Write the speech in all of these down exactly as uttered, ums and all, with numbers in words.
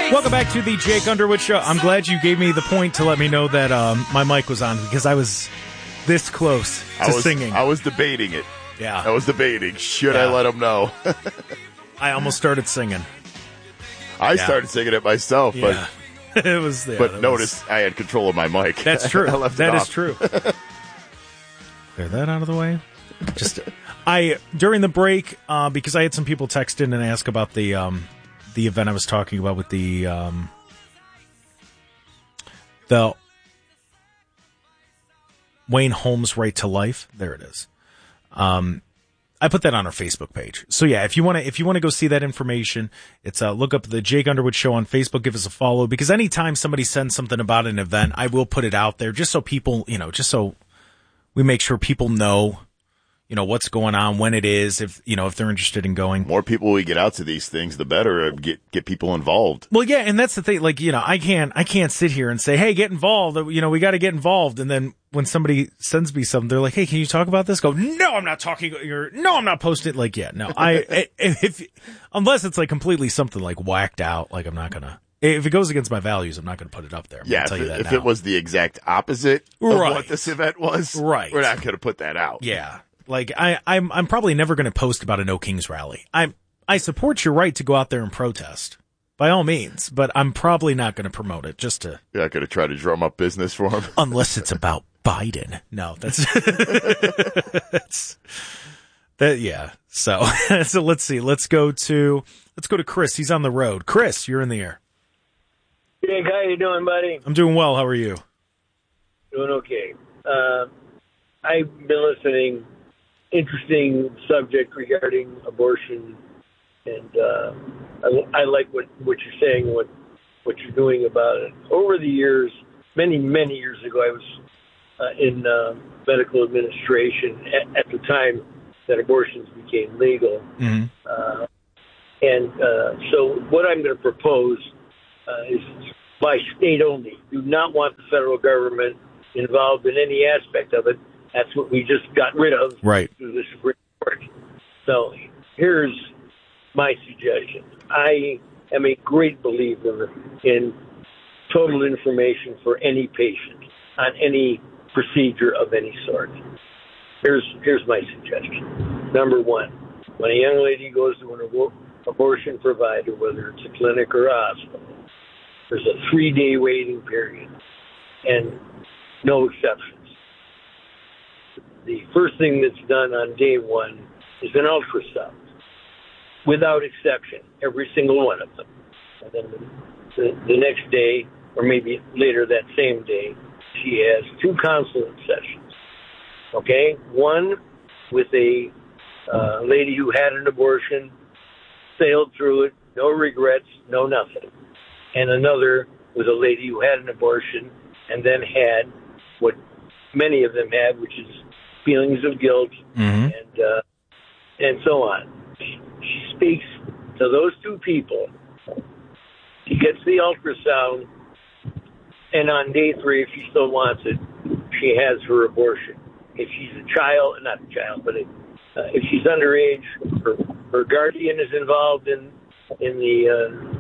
Welcome back to the Jake Underwood Show. I'm glad you gave me the point to let me know that um, my mic was on because I was this close to I was, singing. I was debating it. Yeah. I was debating. Should yeah. I let him know? I almost started singing. I yeah. started singing it myself, yeah. but it was. Yeah, but notice was... I had control of my mic. That's true. I left that it is off. true. Clear that out of the way. Just I during the break uh, because I had some people text in and ask about the um, the event I was talking about with the um, the Wayne Holmes Right to Life. There it is. Um, I put that on our Facebook page. So yeah, if you want to, if you want to go see that information, it's uh, look up the Jake Underwood Show on Facebook. Give us a follow because anytime somebody sends something about an event, I will put it out there just so people, you know, just so we make sure people know, you know, what's going on, when it is, if, you know, if they're interested in going. More people we get out to these things, the better. Get get people involved. Well, yeah, and that's the thing. Like, you know, I can't, I can't sit here and say, hey, get involved. You know, we got to get involved. And then when somebody sends me something, they're like, hey, can you talk about this? Go, no, I'm not talking. You're, no, I'm not posting it. Like, yeah, no, I, if, if, unless it's like completely something like whacked out, like I'm not going to. If it goes against my values, I'm not going to put it up there. I'm yeah, tell if, you that if now. it was the exact opposite of right. what this event was, right. we're not going to put that out. Yeah. Like, I, I'm, I'm probably never going to post about a No Kings rally. I, I support your right to go out there and protest, by all means, but I'm probably not going to promote it just to. You're not going to try to drum up business for him, unless it's about Biden. No, that's, that's that. Yeah. So, so let's see. Let's go to let's go to Chris. He's on the road. Chris, you're in the air. Jake, how you doing, buddy? I'm doing well. How are you? Doing okay. Uh, I've been listening. Interesting subject regarding abortion, and uh, I, I like what, what you're saying, what what you're doing about it. Over the years, many, many years ago, I was uh, in uh, medical administration at, at the time that abortions became legal. Mm-hmm. Uh, and uh, so what I'm going to propose uh, is by state only. Do not want the federal government involved in any aspect of it. That's what we just got rid of right. through the Supreme Court. So here's my suggestion. I am a great believer in total information for any patient on any procedure of any sort. Here's here's my suggestion. Number one, when a young lady goes to an abor- abortion provider, whether it's a clinic or a hospital, there's a three-day waiting period and no exceptions. The first thing that's done on day one is an ultrasound, without exception, every single one of them. And then the, the next day, or maybe later that same day, she has two counseling sessions. Okay? One with a uh, lady who had an abortion, sailed through it, no regrets, no nothing. And another with a lady who had an abortion and then had what many of them had, which is feelings of guilt, mm-hmm. and uh, and so on. She, she speaks to those two people. She gets the ultrasound, and on day three, if she still wants it, she has her abortion. If she's a child, not a child, but it, uh, if she's underage, her, her guardian is involved in in the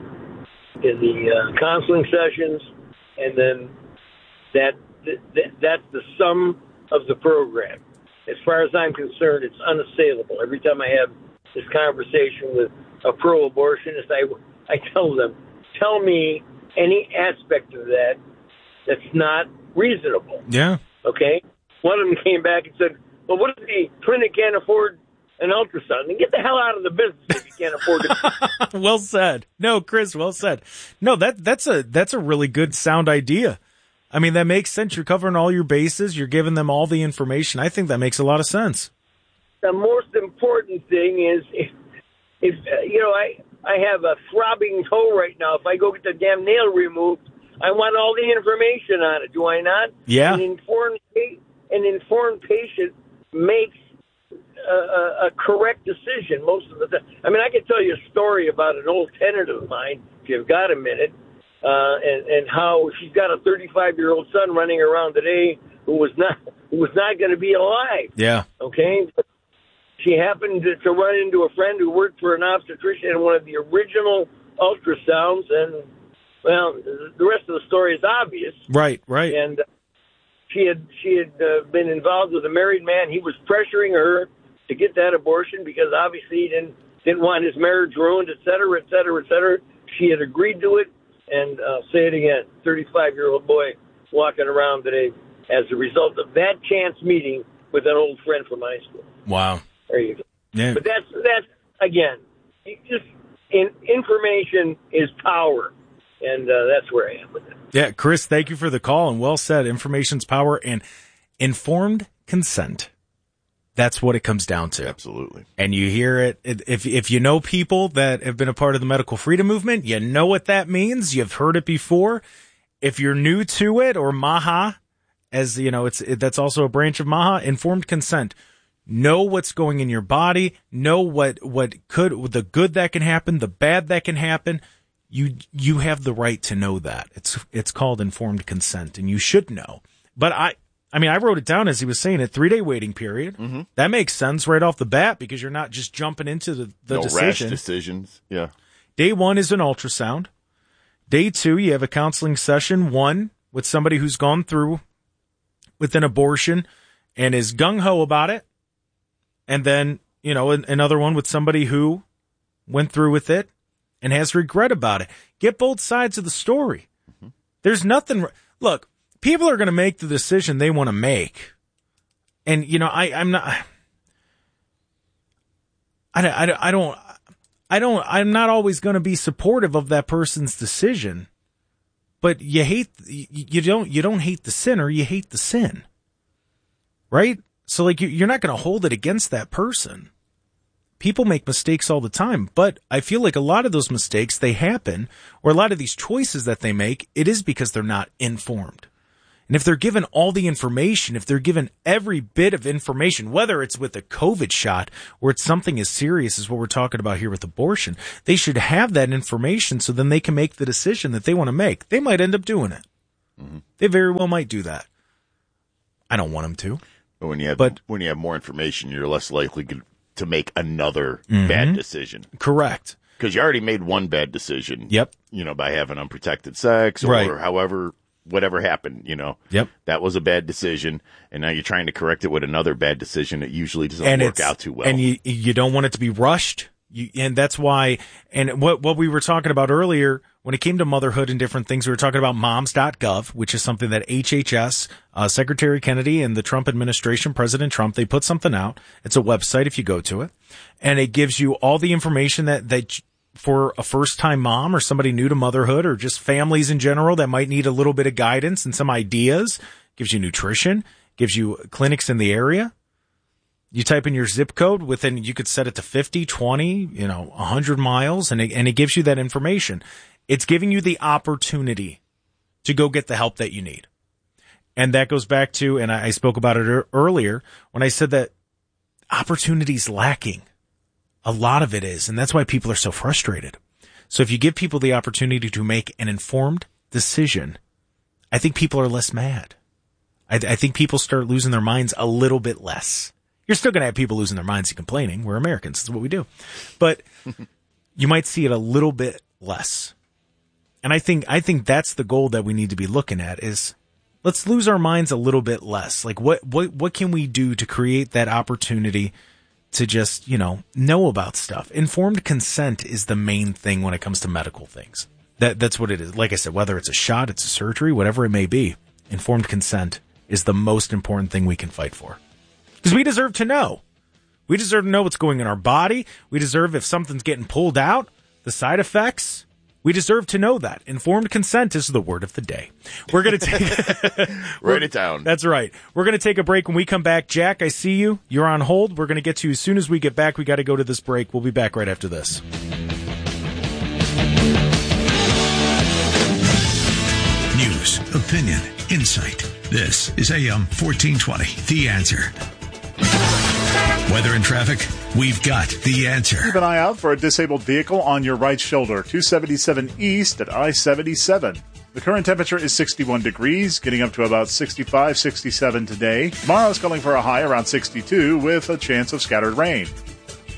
uh, in the uh, counseling sessions, and then that, that that's the sum of the program. As far as I'm concerned, it's unassailable. Every time I have this conversation with a pro-abortionist, I, I tell them, tell me any aspect of that that's not reasonable. Yeah. Okay? One of them came back and said, well, what if the clinic can't afford an ultrasound? Then get the hell out of the business if you can't afford it. Well said. No, Chris, well said. No, that that's a that's a really good sound idea. I mean, that makes sense. You're covering all your bases. You're giving them all the information. I think that makes a lot of sense. The most important thing is, if, if uh, you know, I I have a throbbing toe right now. If I go get the damn nail removed, I want all the information on it. Do I not? Yeah. An informed, an informed patient makes a, a, a correct decision most of the time. I mean, I can tell you a story about an old tenant of mine, if you've got a minute. Uh, and, and how she's got a thirty-five-year-old son running around today who was not who was not going to be alive. Yeah. Okay. She happened to, to run into a friend who worked for an obstetrician in one of the original ultrasounds, and Well, the rest of the story is obvious. Right, right. And she had she had uh, been involved with a married man. He was pressuring her to get that abortion because obviously he didn't didn't want his marriage ruined, et cetera, et cetera, et cetera. She had agreed to it, and uh, say it again, thirty-five-year-old boy walking around today as a result of that chance meeting with an old friend from high school. Wow. There you go. Yeah. But that's that's again, just in, information is power, and uh, that's where I am with it. Yeah, Chris, thank you for the call, and well said. Information's power, and informed consent. That's what it comes down to. Absolutely. And you hear it. If if you know people that have been a part of the medical freedom movement, you know what that means. You've heard it before. If you're new to it, or MAHA, as you know, it's it, that's also a branch of MAHA, informed consent. Know what's going in your body. Know what what could the good that can happen, the bad that can happen. You you have the right to know that. It's it's called informed consent, and you should know. But I. I mean, I wrote it down as he was saying it, three-day waiting period. Mm-hmm. That makes sense right off the bat because you're not just jumping into the, the no decision. rash decisions, yeah. Day one is an ultrasound. Day two, you have a counseling session, one with somebody who's gone through with an abortion and is gung-ho about it. And then, you know, another one with somebody who went through with it and has regret about it. Get both sides of the story. Mm-hmm. There's nothing... Look... People are going to make the decision they want to make. And, you know, I, I'm not, I, I, I don't, I don't, I'm not always going to be supportive of that person's decision, but you hate, you don't, you don't hate the sinner, you hate the sin. Right? So like, you're not going to hold it against that person. People make mistakes all the time, but I feel like a lot of those mistakes, they happen, or a lot of these choices that they make, it is because they're not informed. And if they're given all the information, if they're given every bit of information, whether it's with a COVID shot or it's something as serious as what we're talking about here with abortion, they should have that information so then they can make the decision that they want to make. They might end up doing it. Mm-hmm. They very well might do that. I don't want them to. But when you have, but, when you have more information, you're less likely to make another mm-hmm. bad decision. Correct. Because you already made one bad decision. Yep. You know, by having unprotected sex or right. however... whatever happened, you know, yep. that was a bad decision, and now you're trying to correct it with another bad decision. It usually doesn't and work out too well. And you you don't want it to be rushed. You, and that's why, and what what we were talking about earlier, when it came to motherhood and different things, we were talking about moms dot gov, which is something that H H S, uh, Secretary Kennedy and the Trump administration, President Trump, they put something out. It's a website if you go to it, and it gives you all the information that that for a first-time mom or somebody new to motherhood or just families in general that might need a little bit of guidance and some ideas. Gives you nutrition, gives you clinics in the area. You type in your zip code within, you could set it to fifty, twenty, you know, one hundred miles, and it, and it gives you that information. It's giving you the opportunity to go get the help that you need. And that goes back to, and I, I spoke about it earlier when I said that opportunity's lacking. A lot of it is, and that's why people are so frustrated. So if you give people the opportunity to make an informed decision, I think people are less mad. I, I think people start losing their minds a little bit less. You're still going to have people losing their minds and complaining. We're Americans. That's what we do. But you might see it a little bit less. And I think, I think that's the goal that we need to be looking at is let's lose our minds a little bit less. Like what, what, what can we do to create that opportunity to just, you know, know about stuff? Informed consent is the main thing when it comes to medical things. That that's what it is. Like I said, whether it's a shot, it's a surgery, whatever it may be, informed consent is the most important thing we can fight for. Because we deserve to know. We deserve to know what's going in our body. We deserve if something's getting pulled out, the side effects. We deserve to know that. Informed consent is the word of the day. We're going to take... Write it down. That's right. We're going to take a break. When we come back, Jack, I see you. You're on hold. We're going to get to you as soon as we get back. We got to go to this break. We'll be back right after this. News, opinion, insight. This is A M fourteen twenty, The Answer. Weather and traffic, we've got the answer. Keep an eye out for a disabled vehicle on your right shoulder, two seventy-seven east at I seventy-seven. The current temperature is sixty-one degrees, getting up to about sixty-five, sixty-seven today. Tomorrow's calling for a high around sixty-two with a chance of scattered rain.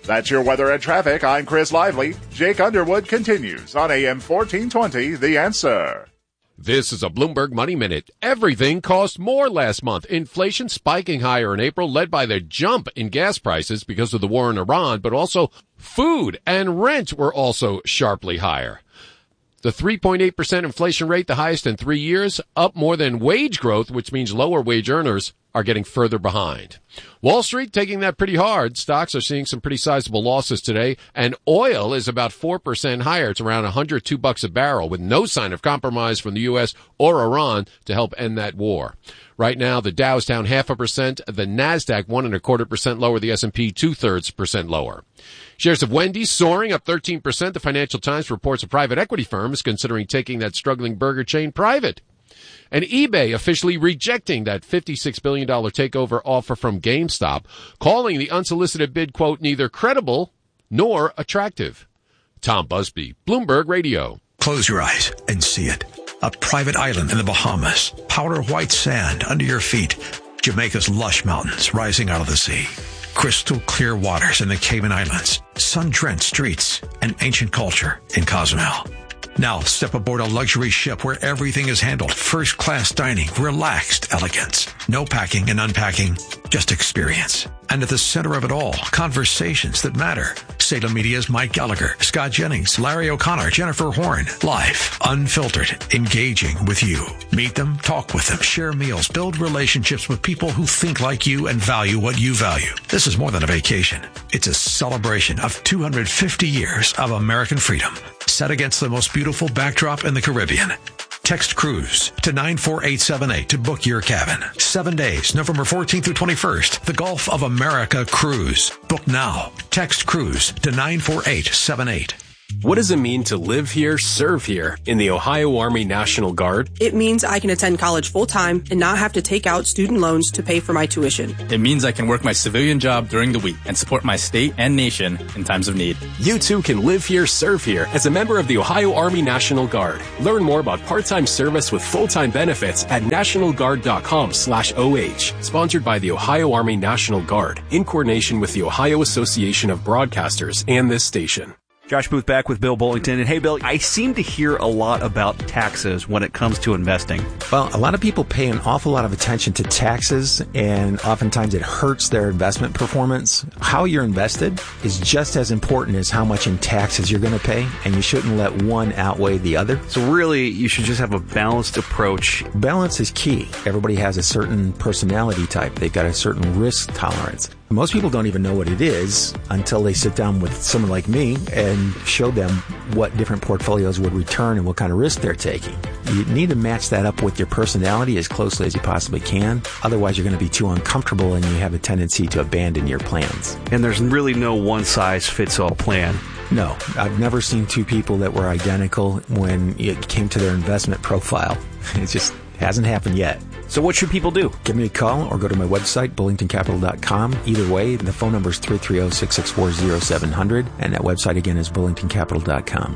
That's your weather and traffic. I'm Chris Lively. Jake Underwood continues on A M fourteen twenty, The Answer. This is a Bloomberg Money Minute. Everything cost more last month. Inflation spiking higher in April, led by the jump in gas prices because of the war in Iran, but also food and rent were also sharply higher. The three point eight percent inflation rate, the highest in three years, up more than wage growth, which means lower wage earners are getting further behind. Wall Street taking that pretty hard. Stocks are seeing some pretty sizable losses today, and oil is about four percent higher. It's around one hundred two bucks a barrel, with no sign of compromise from the U S or Iran to help end that war. Right now, the Dow's down half a percent, the Nasdaq one and a quarter percent lower, the S and P two-thirds percent lower. Shares of Wendy's soaring up thirteen percent. The Financial Times reports a private equity firm is considering taking that struggling burger chain private. And eBay officially rejecting that fifty-six billion dollars takeover offer from GameStop, calling the unsolicited bid, quote, neither credible nor attractive. Tom Busby, Bloomberg Radio. Close your eyes and see it. A private island in the Bahamas, powder white sand under your feet, Jamaica's lush mountains rising out of the sea, crystal clear waters in the Cayman Islands, sun-drenched streets, and ancient culture in Cozumel. Now step aboard a luxury ship where everything is handled. First-class dining, relaxed elegance. No packing and unpacking, just experience. And at the center of it all, conversations that matter. Salem Media's Mike Gallagher, Scott Jennings, Larry O'Connor, Jennifer Horn. Live, unfiltered, engaging with you. Meet them, talk with them, share meals, build relationships with people who think like you and value what you value. This is more than a vacation. It's a celebration of two hundred fifty years of American freedom, set against the most beautiful backdrop in the Caribbean. Text cruise to nine four eight seven eight to book your cabin. Seven days, November fourteenth through twenty-first. The Gulf of America cruise. Book now. Text cruise to nine four eight seven eight. What does it mean to live here, serve here in the Ohio Army National Guard? It means I can attend college full-time and not have to take out student loans to pay for my tuition. It means I can work my civilian job during the week and support my state and nation in times of need. You too can live here, serve here as a member of the Ohio Army National Guard. Learn more about part-time service with full-time benefits at nationalguard.com slash OH. Sponsored by the Ohio Army National Guard in coordination with the Ohio Association of Broadcasters and this station. Josh Booth back with Bill Bullington. And hey, Bill, I seem to hear a lot about taxes when it comes to investing. Well, a lot of people pay an awful lot of attention to taxes, and oftentimes it hurts their investment performance. How you're invested is just as important as how much in taxes you're going to pay, and you shouldn't let one outweigh the other. So really, you should just have a balanced approach. Balance is key. Everybody has a certain personality type. They've got a certain risk tolerance. Most people don't even know what it is until they sit down with someone like me and show them what different portfolios would return and what kind of risk they're taking. You need to match that up with your personality as closely as you possibly can. Otherwise, you're going to be too uncomfortable and you have a tendency to abandon your plans. And there's really no one-size-fits-all plan. No, I've never seen two people that were identical when it came to their investment profile. It just hasn't happened yet. So what should people do? Give me a call or go to my website, bullington capital dot com. Either way, the phone number is three three zero, six six four, zero seven zero zero, and that website again is bullington capital dot com.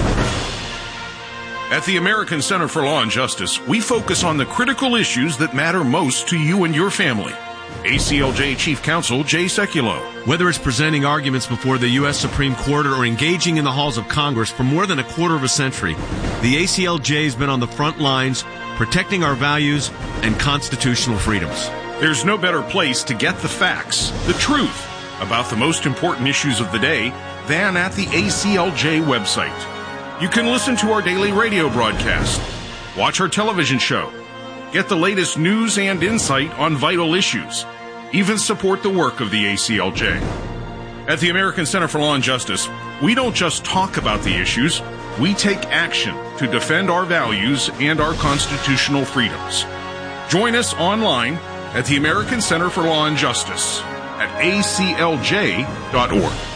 At the American Center for Law and Justice, we focus on the critical issues that matter most to you and your family. A C L J Chief Counsel Jay Sekulow. Whether it's presenting arguments before the U S Supreme Court or engaging in the halls of Congress for more than a quarter of a century, the A C L J has been on the front lines protecting our values and constitutional freedoms. There's no better place to get the facts, the truth, about the most important issues of the day than at the A C L J website. You can listen to our daily radio broadcast, watch our television show, get the latest news and insight on vital issues, even support the work of the A C L J. At the American Center for Law and Justice, we don't just talk about the issues, we take action to defend our values and our constitutional freedoms. Join us online at the American Center for Law and Justice at A C L J dot org.